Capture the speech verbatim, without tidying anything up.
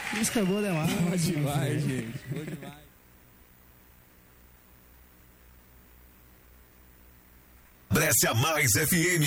Música boa demais. Boa demais, gente. Boa demais. Brescia Mais F M.